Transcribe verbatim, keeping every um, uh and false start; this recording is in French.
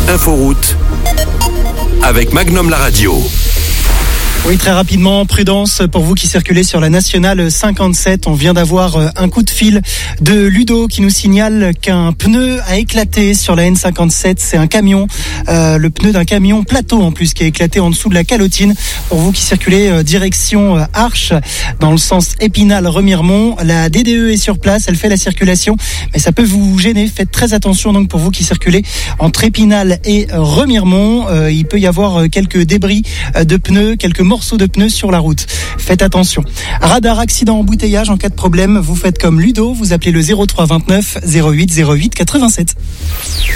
Inforoute avec Magnum la radio. Oui, très rapidement, prudence pour vous qui circulez sur la nationale cinquante-sept. On vient d'avoir un coup de fil de Ludo qui nous signale qu'un pneu a éclaté sur la N cinquante-sept. C'est un camion, euh, le pneu d'un camion plateau en plus qui a éclaté en dessous de la calotine. Pour vous qui circulez euh, direction euh, Arches dans le sens Épinal-Remiremont, la D D E est sur place, elle fait la circulation, mais ça peut vous gêner. Faites très attention donc pour vous qui circulez entre Épinal et euh, Remiremont. Euh, il peut y avoir euh, quelques débris euh, de pneus, quelques morceaux de pneus sur la route. Faites attention. Radar accident embouteillage, en cas de problème, vous faites comme Ludo, vous appelez le zéro trois vingt-neuf zéro huit zéro huit quatre-vingt-sept.